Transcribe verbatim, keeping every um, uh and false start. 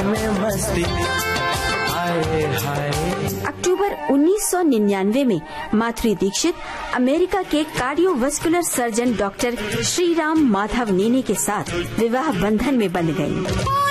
अक्टूबर उन्नीस सौ निन्यानवे में माधुरी दीक्षित अमेरिका के cardiovascular surgeon doctor Shriram Madhav नेने के साथ विवाह बंधन में बंध गयी।